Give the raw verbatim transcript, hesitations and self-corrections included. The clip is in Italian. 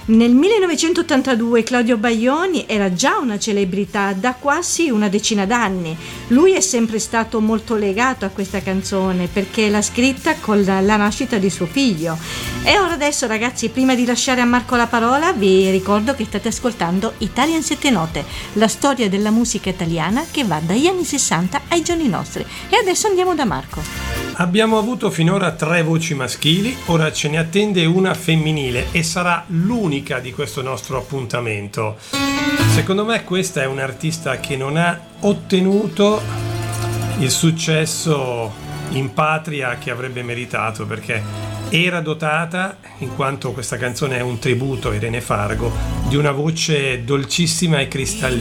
Nel millenovecentottantadue Claudio Baglioni era già una celebrità da quasi una decina d'anni. Lui è sempre stato molto legato a questa canzone perché l'ha scritta con la, la nascita di suo figlio. E ora adesso, ragazzi, prima di lasciare a Marco la parola, vi ricordo che state ascoltando Italian Sette Note, la storia della musica italiana che va dagli anni sessanta ai giorni nostri. E adesso andiamo da Marco. Abbiamo avuto finora tre voci maschili, ora ce ne attende una femminile e sarà l'unica di questo nostro appuntamento. Secondo me questa è un'artista che non ha ottenuto il successo in patria che avrebbe meritato, perché era dotata, in quanto questa canzone è un tributo a Irene Fargo, di una voce dolcissima e cristallina.